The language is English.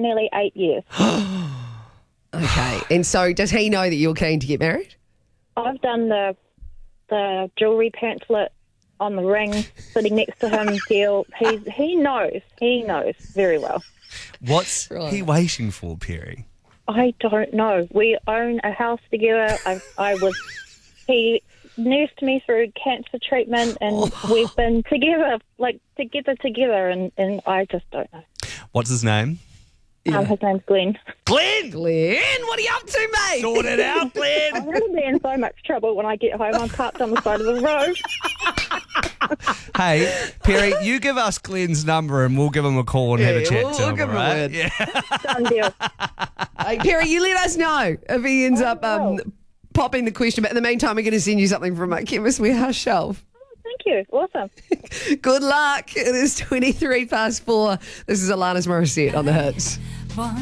nearly 8 years. Okay. And so does he know that you're keen to get married? I've done the jewellery pamphlet on the ring, sitting next to him deal. He knows very well. What's he waiting for, Perry? I don't know. We own a house together. He nursed me through cancer treatment, and we've been together, and I just don't know. What's his name? His name's Glenn. Glenn! Glenn, what are you up to, mate? Sort it out, Glenn! I'm going to be in so much trouble when I get home. I'm parked on the side of the road. Hey, Perry, you give us Glenn's number and we'll give him a call and have a chat to him, give him a right? word. Yeah. Done deal. Hey, Perry, you let us know if he ends up popping the question. But in the meantime, we're going to send you something from our Chemist Warehouse shelf. Thank you. Awesome. Good luck. It is 4:23. This is Alanis Morissette on the Hits.